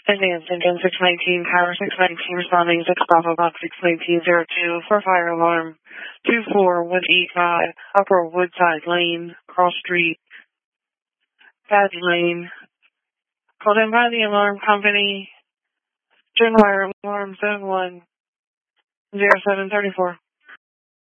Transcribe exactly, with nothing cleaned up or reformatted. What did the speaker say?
Advanced engine six nineteen, power six nineteen, responding six Bravo box six nineteen zero two for fire alarm two four one eight five, Upper Woodside Lane, Cross Street, Paddy Lane. Called in by the alarm company, Gen Wire Alarm seven one zero seven three four.